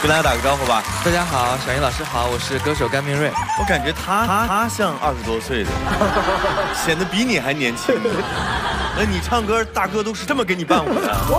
跟大家打个招呼吧。 大家好，小英老师好，我是歌手甘明瑞。 我感觉他像20多岁的，显得比你还年轻。那你唱歌，大哥都是这么给你伴舞的？